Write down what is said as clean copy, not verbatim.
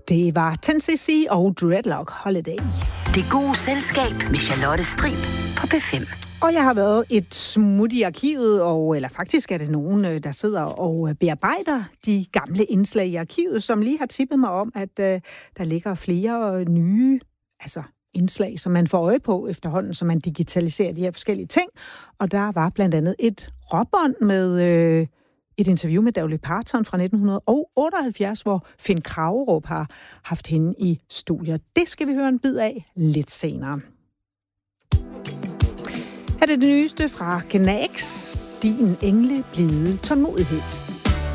Det var 10cc og Dreadlock Holiday. Det gode selskab med Charlotte Strib på P5. Og jeg har været et smut i arkivet, eller faktisk er det nogen, der sidder og bearbejder de gamle indslag i arkivet, som lige har tippet mig om, at der ligger flere nye indslag, som man får øje på efterhånden, som man digitaliserer de her forskellige ting. Og der var blandt andet et råbånd med et interview med Dolly Parton fra 1978, hvor Finn Kragerup har haft hende i studiet. Det skal vi høre en bid af lidt senere. Her er det nyeste fra Gnags. Din engle blide tålmodighed.